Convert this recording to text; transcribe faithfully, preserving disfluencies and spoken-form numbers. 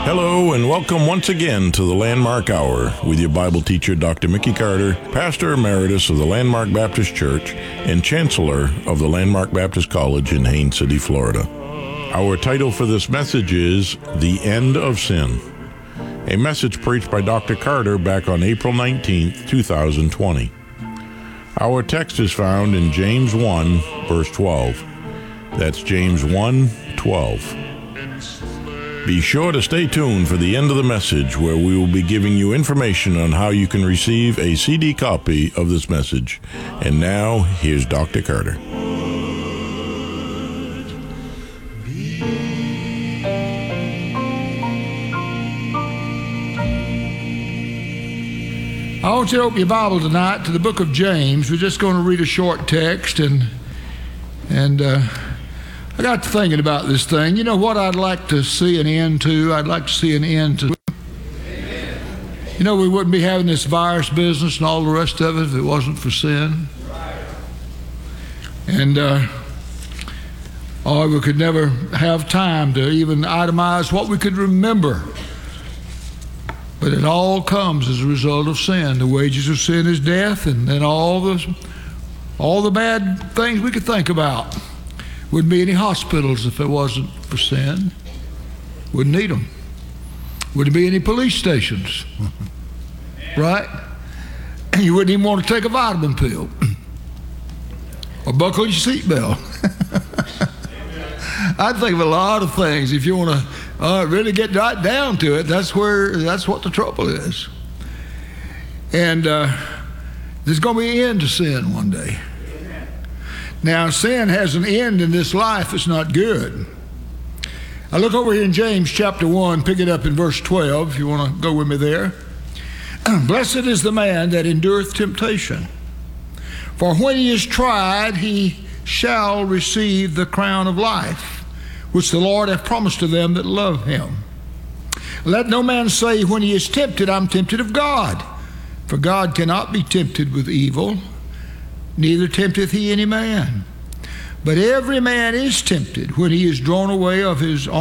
Hello and welcome once again to the Landmark Hour with your Bible teacher, Doctor Mickey Carter, Pastor Emeritus of the Landmark Baptist Church and Chancellor of the Landmark Baptist College in Haines City, Florida. Our title for this message is The End of Sin, a message preached by Doctor Carter back on April nineteenth, two thousand twenty. Our text is found in James one, verse twelve. That's James one, twelve. Be sure to stay tuned for the end of the message, where we will be giving you information on how you can receive a C D copy of this message. And now, here's Doctor Carter. I want you to open your Bible tonight to the book of James. We're just going to read a short text, and and uh, I got to thinking about this thing. You know what I'd like to see an end to? I'd like to see an end to. Amen. You know, we wouldn't be having this virus business and all the rest of it if it wasn't for sin. Right. And uh, or we could never have time to even itemize what we could remember. But it all comes as a result of sin. The wages of sin is death, and then all the all the bad things we could think about. Wouldn't be any hospitals if it wasn't for sin. Wouldn't need them. Wouldn't be any police stations. Right? You wouldn't even want to take a vitamin pill. Or buckle your seatbelt. I'd think of a lot of things. If you want to uh, really get right down to it, that's where, that's what the trouble is. And uh, there's going to be an end to sin one day. Now, sin has an end in this life. It's not good. I look over here in James chapter one, pick it up in verse twelve, if you want to go with me there. Blessed is the man that endureth temptation, for when he is tried, he shall receive the crown of life, which the Lord hath promised to them that love him. Let no man say when he is tempted, I'm tempted of God. For God cannot be tempted with evil, neither tempteth he any man. But every man is tempted when he is drawn away of his own